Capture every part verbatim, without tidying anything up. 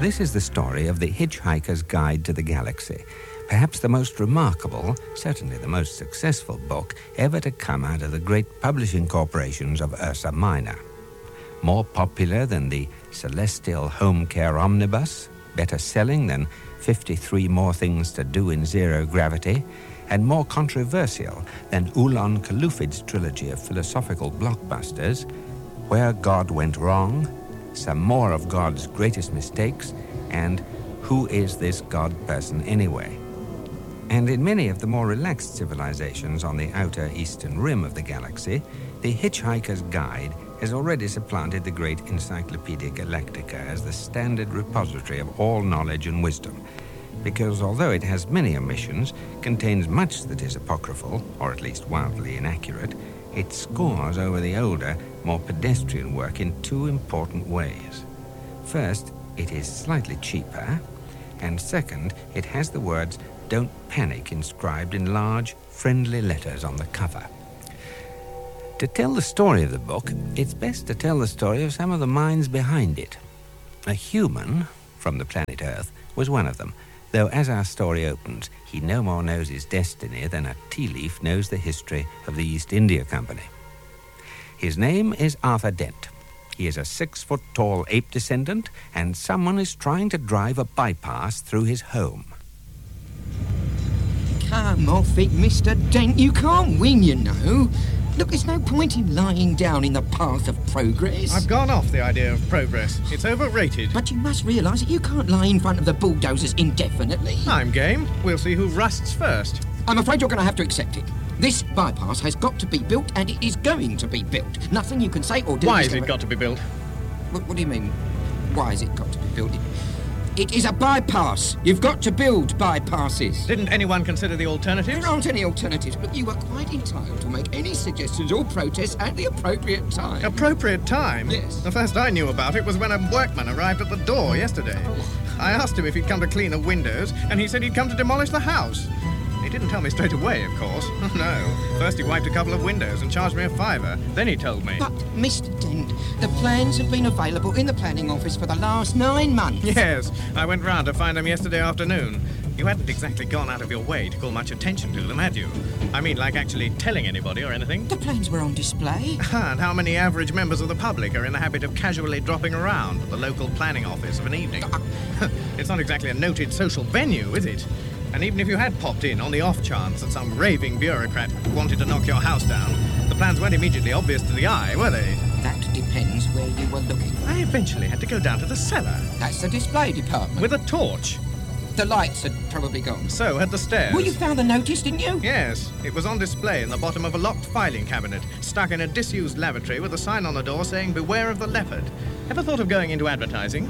This is the story of The Hitchhiker's Guide to the Galaxy, perhaps the most remarkable, certainly the most successful book ever to come out of the great publishing corporations of Ursa Minor. More popular than the Celestial Home Care Omnibus, better selling than fifty-three More Things to Do in Zero Gravity, and more controversial than Ulan Kalufid's trilogy of philosophical blockbusters, Where God Went Wrong, Some More of God's Greatest Mistakes, and Who Is This God Person Anyway? And in many of the more relaxed civilizations on the outer eastern rim of the galaxy, The Hitchhiker's Guide has already supplanted the great Encyclopedia Galactica as the standard repository of all knowledge and wisdom, because although it has many omissions, contains much that is apocryphal, or at least wildly inaccurate, it scores over the older, more pedestrian work in two important ways. First, it is slightly cheaper, and second, it has the words "Don't Panic" inscribed in large, friendly letters on the cover. To tell the story of the book, it's best to tell the story of some of the minds behind it. A human from the planet Earth was one of them, though as our story opens, he no more knows his destiny than a tea leaf knows the history of the East India Company. His name is Arthur Dent. He is a six-foot-tall ape descendant, and someone is trying to drive a bypass through his home. Come off it, Mister Dent. You can't win, you know. Look, there's no point in lying down in the path of progress. I've gone off the idea of progress. It's overrated. But you must realise that you can't lie in front of the bulldozers indefinitely. I'm game. We'll see who rusts first. I'm afraid you're going to have to accept it. This bypass has got to be built, and it is going to be built. Nothing you can say or do... Why has it got to be built? What, what do you mean, why has it got to be built? It, it is a bypass. You've got to build bypasses. Didn't anyone consider the alternatives? There aren't any alternatives, but you are quite entitled to make any suggestions or protests at the appropriate time. Appropriate time? Yes. The first I knew about it was when a workman arrived at the door yesterday. Oh. I asked him if he'd come to clean the windows, and he said he'd come to demolish the house. He didn't tell me straight away, of course. No. First he wiped a couple of windows and charged me a fiver. Then he told me. But, Mister Dent, the plans have been available in the planning office for the last nine months. Yes. I went round to find them yesterday afternoon. You hadn't exactly gone out of your way to call much attention to them, had you? I mean, like actually telling anybody or anything? The plans were on display. And how many average members of the public are in the habit of casually dropping around at the local planning office of an evening? Uh, it's not exactly a noted social venue, is it? And even if you had popped in on the off chance that some raving bureaucrat wanted to knock your house down, the plans weren't immediately obvious to the eye, were they? That depends where you were looking. I eventually had to go down to the cellar. That's the display department. With a torch. The lights had probably gone. So had the stairs. Well, you found the notice, didn't you? Yes. It was on display in the bottom of a locked filing cabinet, stuck in a disused lavatory with a sign on the door saying, "Beware of the leopard." Ever thought of going into advertising?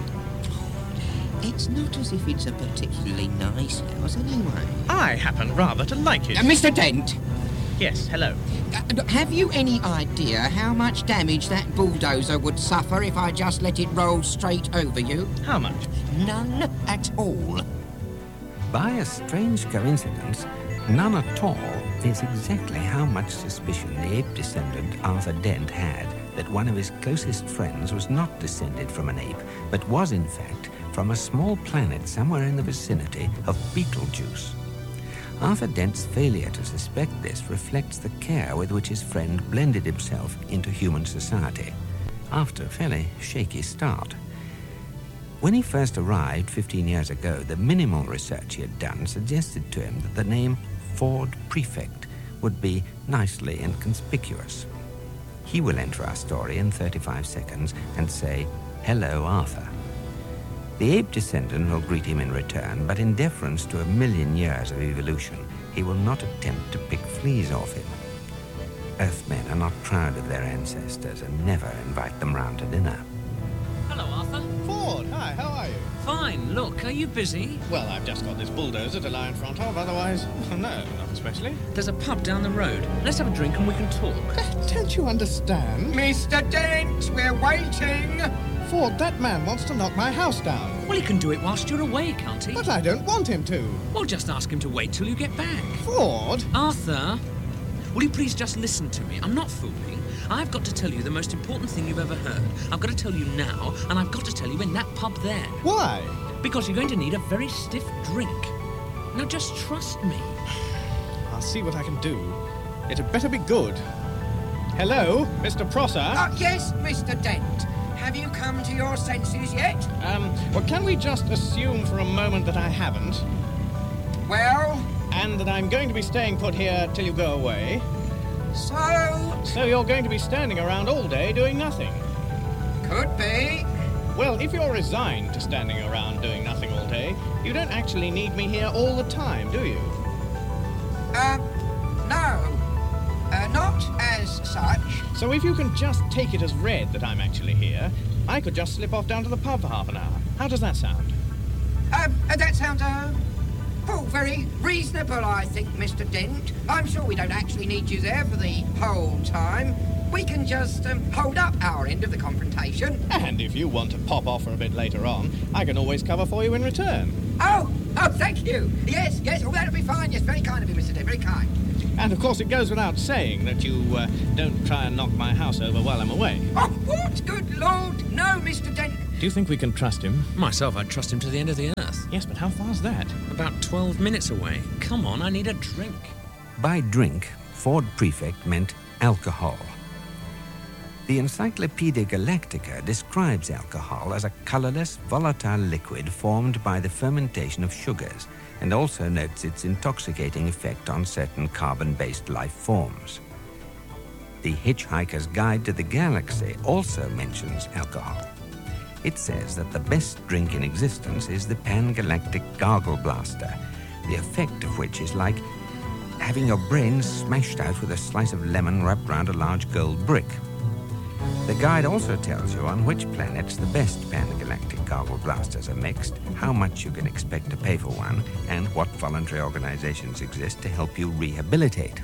It's not as if it's a particularly nice house, anyway. I happen rather to like it. Uh, Mister Dent! Yes, hello. Uh, have you any idea how much damage that bulldozer would suffer if I just let it roll straight over you? How much? None at all. By a strange coincidence, none at all is exactly how much suspicion the ape descendant Arthur Dent had that one of his closest friends was not descended from an ape, but was in fact from a small planet somewhere in the vicinity of Betelgeuse. Arthur Dent's failure to suspect this reflects the care with which his friend blended himself into human society, after a fairly shaky start. When he first arrived fifteen years ago, the minimal research he had done suggested to him that the name Ford Prefect would be nicely inconspicuous. He will enter our story in thirty-five seconds and say, "Hello, Arthur." The ape descendant will greet him in return, but in deference to a million years of evolution, he will not attempt to pick fleas off him. Earthmen are not proud of their ancestors and never invite them round to dinner. Hello, Arthur. Ford, hi, how are you? Fine. Look, are you busy? Well, I've just got this bulldozer to lie in front of, otherwise... No, not especially. There's a pub down the road. Let's have a drink and we can talk. Don't you understand? Mister Dent, we're waiting! Ford, that man wants to knock my house down. Well, he can do it whilst you're away, can't he? But I don't want him to. Well, just ask him to wait till you get back. Ford? Arthur, will you please just listen to me? I'm not fooling. I've got to tell you the most important thing you've ever heard. I've got to tell you now, and I've got to tell you in that pub there. Why? Because you're going to need a very stiff drink. Now just trust me. I'll see what I can do. It had better be good. Hello, Mister Prosser? Oh, yes, Mister Dent. Have you come to your senses yet? Um, well, can we just assume for a moment that I haven't? Well? And that I'm going to be staying put here till you go away. So? So you're going to be standing around all day doing nothing? Could be. Well, if you're resigned to standing around doing nothing all day, you don't actually need me here all the time, do you? Uh, no. Uh, not as such. So if you can just take it as read that I'm actually here, I could just slip off down to the pub for half an hour. How does that sound? Uh, uh that sounds, uh, oh, very reasonable, I think, Mister Dent. I'm sure we don't actually need you there for the whole time. We can just um, hold up our end of the confrontation. And if you want to pop off for a bit later on, I can always cover for you in return. Oh, oh, thank you. Yes, yes, oh, that'll be fine. Yes, very kind of you, Mister Dent, very kind. And of course it goes without saying that you uh, don't try and knock my house over while I'm away. Oh, what? Good Lord, no, Mister Dent. Do you think we can trust him? Myself, I'd trust him to the end of the earth. Yes, but how far's that? About twelve minutes away. Come on, I need a drink. By drink, Ford Prefect meant alcohol. The Encyclopaedia Galactica describes alcohol as a colorless, volatile liquid formed by the fermentation of sugars, and also notes its intoxicating effect on certain carbon-based life forms. The Hitchhiker's Guide to the Galaxy also mentions alcohol. It says that the best drink in existence is the Pan-Galactic Gargle Blaster, the effect of which is like having your brains smashed out with a slice of lemon wrapped round a large gold brick. The guide also tells you on which planets the best Pan-Galactic Gargle Blasters are mixed, how much you can expect to pay for one, and what voluntary organizations exist to help you rehabilitate.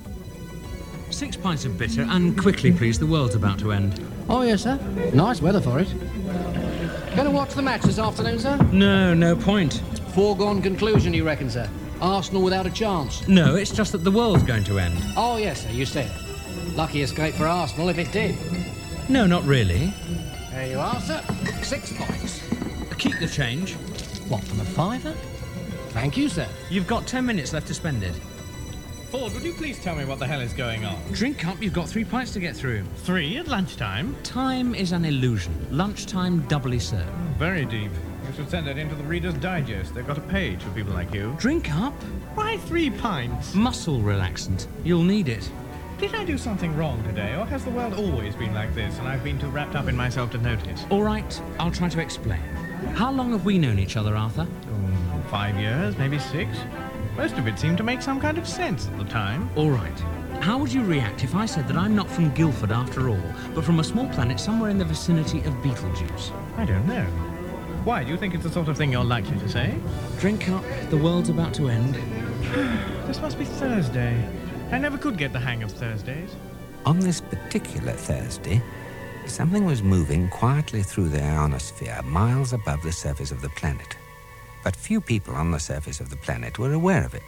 Six pints of bitter, and quickly, please. The world's about to end. Oh, yes, sir. Nice weather for it. Going to watch the match this afternoon, sir? No, no point. Foregone conclusion, you reckon, sir? Arsenal without a chance? No, it's just that the world's going to end. Oh, yes, sir, you said. Lucky escape for Arsenal if it did. No, not really. There you are, sir. Six points. Keep the change. What, from a fiver? Thank you, sir. You've got ten minutes left to spend it. Ford, would you please tell me what the hell is going on? Drink up, you've got three pints to get through. Three at lunchtime? Time is an illusion. Lunchtime doubly so. Very deep. You should send it into the Reader's Digest. They've got a page for people like you. Drink up. Why three pints? Muscle relaxant. You'll need it. Did I do something wrong today, or has the world always been like this and I've been too wrapped up in myself to notice? All right, I'll try to explain. How long have we known each other, Arthur? Um, five years, maybe six. Most of it seemed to make some kind of sense at the time. All right. How would you react if I said that I'm not from Guildford after all, but from a small planet somewhere in the vicinity of Beetlejuice? I don't know. Why, do you think it's the sort of thing you're likely to say? Drink up, the world's about to end. This must be Thursday. I never could get the hang of Thursdays. On this particular Thursday, something was moving quietly through the ionosphere miles above the surface of the planet. But few people on the surface of the planet were aware of it.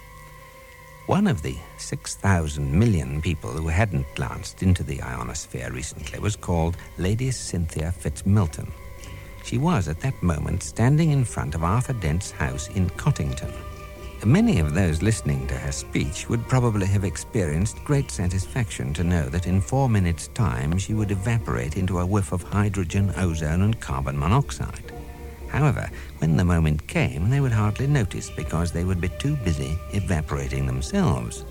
One of the six thousand million people who hadn't glanced into the ionosphere recently was called Lady Cynthia Fitzmilton. She was at that moment standing in front of Arthur Dent's house in Cottington. Many of those listening to her speech would probably have experienced great satisfaction to know that in four minutes' time she would evaporate into a whiff of hydrogen, ozone, and carbon monoxide. However, when the moment came, they would hardly notice because they would be too busy evaporating themselves.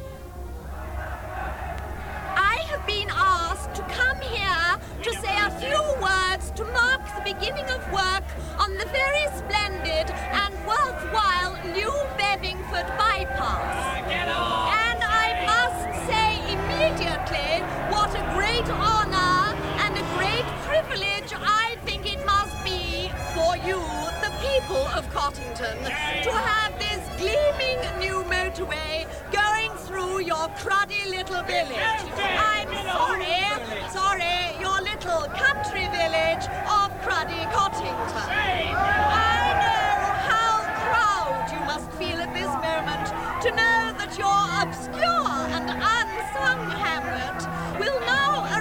I have been asked to come here to say a few words to mark the beginning of work on the very splendid and worthwhile new Bevingford bypass. And I must say immediately what a great honor and a great privilege I think it must be for you, the people of Cottington, to have this gleaming new motorway going through your cruddy little village. I'm sorry, sorry, your little country village of cruddy Cottington. I know how proud you must feel at this moment to know that your obscure and unsung hamlet will now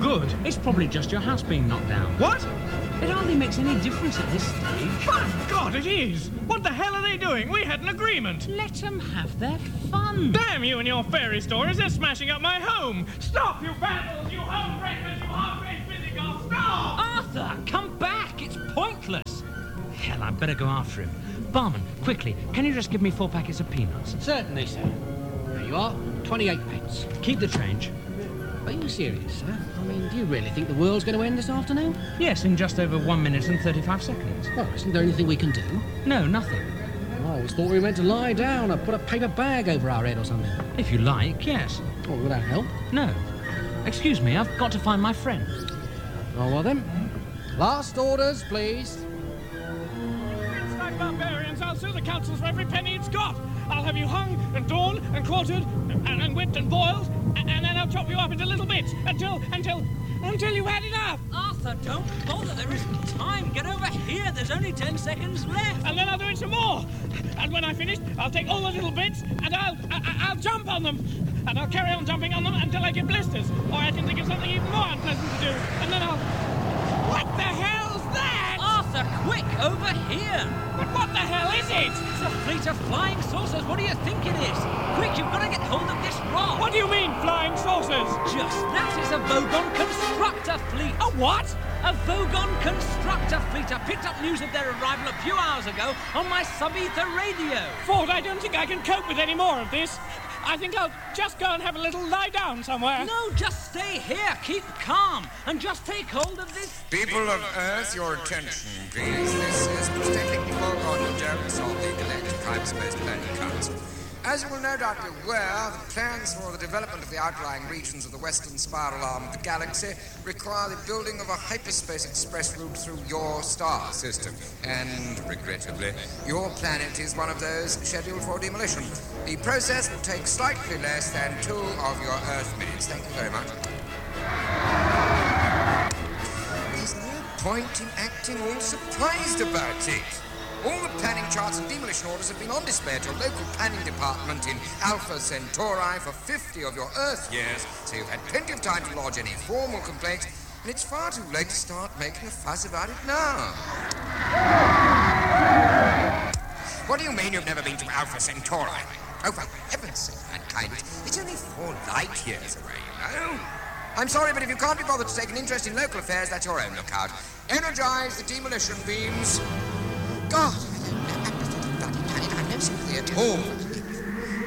good. It's probably just your house being knocked down. What? It hardly makes any difference at this stage. My God, it is! What the hell are they doing? We had an agreement! Let them have their fun. Damn you and your fairy stories! They're smashing up my home! Stop, you vandals! You homebreakers! You half-raised physical! Stop! Arthur, come back! It's pointless. Hell, I'd better go after him. Barman, quickly, can you just give me four packets of peanuts? Certainly, sir. There you are. twenty-eight pence. Keep the change. Are you serious, sir? I mean, do you really think the world's going to end this afternoon? Yes, in just over one minute and thirty-five seconds. Well, isn't there anything we can do? No, nothing. I always thought we were meant to lie down or put a paper bag over our head or something. If you like, yes. Oh, will that help? No. Excuse me, I've got to find my friend. Oh, well then. Last orders, please. It's like barbarians. I'll sue the councils for every penny it's got. I'll have you hung and drawn and quartered and, and whipped and boiled, and, and then I'll chop you up into little bits until, until, until you've had enough. Arthur, don't bother. There isn't time. Get over here. There's only ten seconds left. And then I'll do it some more. And when I finish, I'll take all the little bits and I'll, I, I'll jump on them. And I'll carry on jumping on them until I get blisters. Or I can think of something even more unpleasant to do. And then I'll... What the hell's that? Arthur, quick, over here. But what the hell is it? It's a fleet of flying saucers. What do you think it is? Quick, you've got to get hold of this rod. What do you mean, flying saucers? Just that is a Vogon constructor fleet. A what? A Vogon constructor fleet. I picked up news of their arrival a few hours ago on my sub-ether radio. Ford, I don't think I can cope with any more of this. I think I'll just go and have a little lie down somewhere. No, just stay here. Keep calm. And just take hold of this... People of Earth, your attention, please. This is Technical Vogon Jones of the Galactic Hyperspace Planning Council. As you will no doubt be aware, the plans for the development of the outlying regions of the western spiral arm of the galaxy require the building of a hyperspace express route through your star system. And, regrettably, your planet is one of those scheduled for demolition. The process will take slightly less than two of your Earth minutes. Thank you very much. There's no point in acting all surprised about it. All the planning charts and demolition orders have been on display at your local planning department in Alpha Centauri for fifty of your Earth years, so you've had plenty of time to lodge any formal complaints, and it's far too late to start making a fuss about it now. What do you mean you've never been to Alpha Centauri? Oh, for heaven's sake, mankind, it's only four light years away, you know. I'm sorry, but if you can't be bothered to take an interest in local affairs, that's your own lookout. Energize the demolition beams. God, I don't know, I'm no sympathy at all.